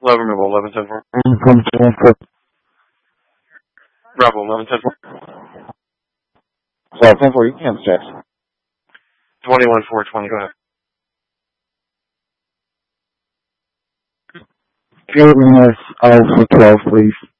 Low removal, 1174. Bravo, 1174. Sorry, 10 for you. Kansas checks. 21420, go ahead. Gate Alpha 12, please.